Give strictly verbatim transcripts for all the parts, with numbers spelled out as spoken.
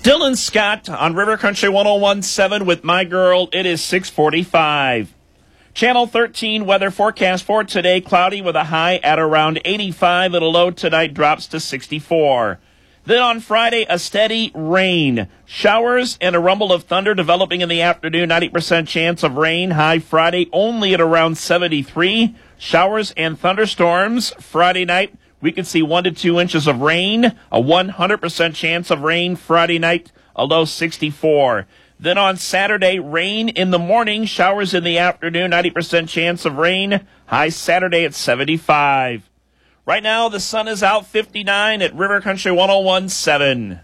Dylan Scott on River Country one oh one point seven with My Girl. It is six forty-five. Channel thirteen weather forecast for today. Cloudy with a high at around eighty-five. And a low tonight drops to sixty-four. Then on Friday, a steady rain. Showers and a rumble of thunder developing in the afternoon. ninety percent chance of rain. High Friday only at around seventy-three. Showers and thunderstorms Friday night. We could see one to two inches of rain. A one hundred percent chance of rain Friday night. A low sixty-four. Then on Saturday, rain in the morning. Showers in the afternoon. ninety percent chance of rain. High Saturday at seventy-five. Right now, the sun is out, fifty-nine at River Country one oh one point seven.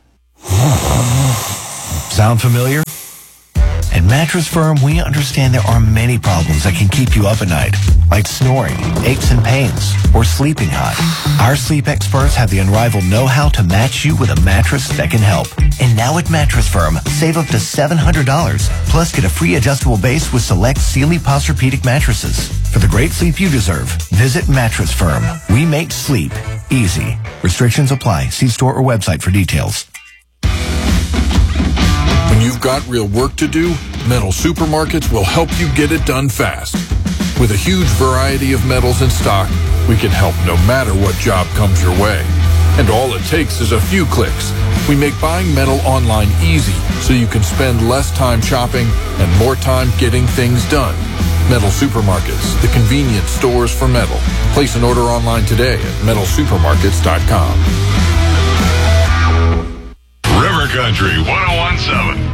Sound familiar? At Mattress Firm, we understand there are many problems that can keep you up at night, like snoring, aches and pains, or sleeping hot. Our sleep experts have the unrivaled know-how to match you with a mattress that can help. And now at Mattress Firm, save up to seven hundred dollars, plus get a free adjustable base with select Sealy Posturepedic mattresses. For the great sleep you deserve, visit Mattress Firm. We make sleep easy. Restrictions apply. See store or website for details. When you've got real work to do, Metal Supermarkets will help you get it done fast. With a huge variety of metals in stock, we can help no matter what job comes your way. And all it takes is a few clicks. We make buying metal online easy so you can spend less time shopping and more time getting things done. Metal Supermarkets, the convenience stores for metal. Place an order online today at metal supermarkets dot com. River Country one oh one point seven.